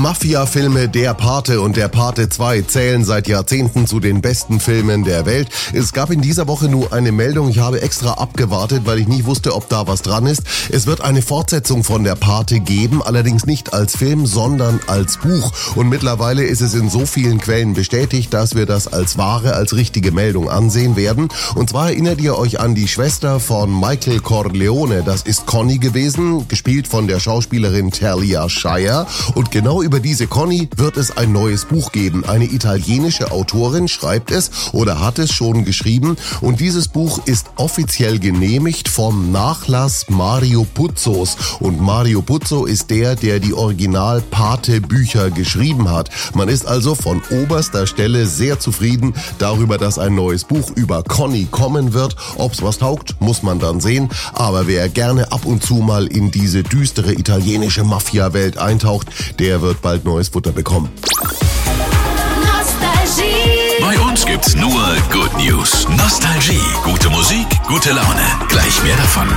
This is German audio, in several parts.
Mafia-Filme Der Pate und Der Pate 2 zählen seit Jahrzehnten zu den besten Filmen der Welt. Es gab in dieser Woche nur eine Meldung, ich habe extra abgewartet, weil ich nicht wusste, ob da was dran ist. Es wird eine Fortsetzung von Der Pate geben, allerdings nicht als Film, sondern als Buch. Und mittlerweile ist es in so vielen Quellen bestätigt, dass wir das als wahre, als richtige Meldung ansehen werden. Und zwar erinnert ihr euch an die Schwester von Michael Corleone, das ist Conny gewesen, gespielt von der Schauspielerin Talia Shire. Und genau über diese Conny wird es ein neues Buch geben. Eine italienische Autorin schreibt es oder hat es schon geschrieben. Und dieses Buch ist offiziell genehmigt vom Nachlass Mario Puzos. Und Mario Puzo ist der die Original-Pate-Bücher geschrieben hat. Man ist also von oberster Stelle sehr zufrieden darüber, dass ein neues Buch über Conny kommen wird. Ob's was taugt, muss man dann sehen. Aber wer gerne ab und zu mal in diese düstere italienische Mafia-Welt eintaucht, der wird bald neues Futter bekommen. Nostalgie. Bei uns gibt's nur Good News. Nostalgie. Gute Musik, gute Laune. Gleich mehr davon.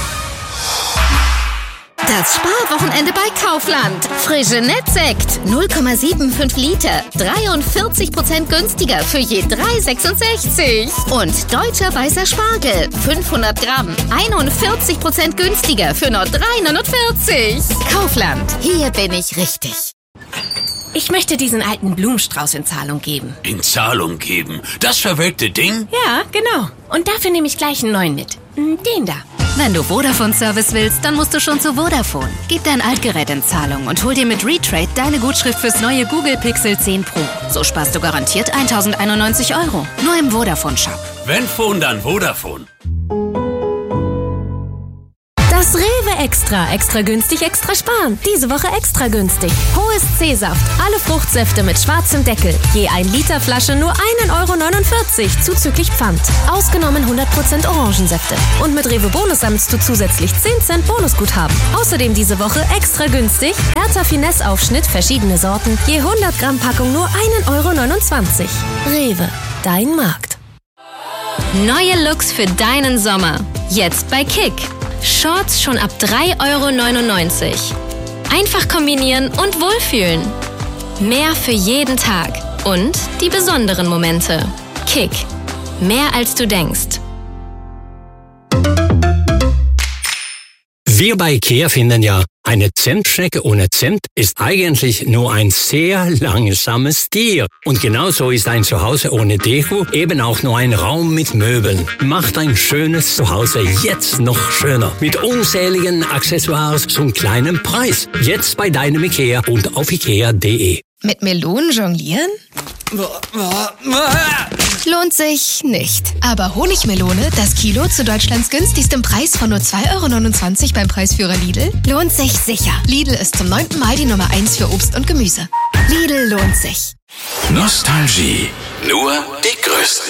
Das Sparwochenende bei Kaufland. Frische Nettsekt 0,75 Liter. 43% günstiger für je 3,66. Und deutscher weißer Spargel 500 Gramm. 41% günstiger für nur 3,49. Kaufland. Hier bin ich richtig. Ich möchte diesen alten Blumenstrauß in Zahlung geben. In Zahlung geben? Das verwelkte Ding? Ja, genau. Und dafür nehme ich gleich einen neuen mit. Den da. Wenn du Vodafone-Service willst, dann musst du schon zu Vodafone. Gib dein Altgerät in Zahlung und hol dir mit Retrade deine Gutschrift fürs neue Google Pixel 10 Pro. So sparst du garantiert 1.091 €. Nur im Vodafone-Shop. Wenn Phone, dann Vodafone. Das Rewe Extra. Extra günstig, extra sparen. Diese Woche extra günstig. Hohes C-Saft. Alle Fruchtsäfte mit schwarzem Deckel. Je 1 Liter Flasche nur 1,49 € zuzüglich Pfand. Ausgenommen 100% Orangensäfte. Und mit Rewe Bonus sammelst du zusätzlich 10 Cent Bonusguthaben. Außerdem diese Woche extra günstig. Hertha Finesse Aufschnitt, verschiedene Sorten. Je 100 Gramm Packung nur 1,29 €. Rewe. Dein Markt. Neue Looks für deinen Sommer. Jetzt bei Kick. Shorts schon ab 3,99 €. Einfach kombinieren und wohlfühlen. Mehr für jeden Tag. Und die besonderen Momente. Kick. Mehr als du denkst. Wir bei IKEA finden ja, eine Zentschnecke ohne Zimt ist eigentlich nur ein sehr langsames Tier. Und genauso ist ein Zuhause ohne Deko eben auch nur ein Raum mit Möbeln. Macht ein schönes Zuhause jetzt noch schöner. Mit unzähligen Accessoires zum kleinen Preis. Jetzt bei deinem IKEA und auf ikea.de. Mit Melonen jonglieren? Lohnt sich nicht. Aber Honigmelone, das Kilo zu Deutschlands günstigstem Preis von nur 2,29 € beim Preisführer Lidl, lohnt sich sicher. Lidl ist zum 9. Mal die Nummer 1 für Obst und Gemüse. Lidl lohnt sich. Nostalgie. Nur die größten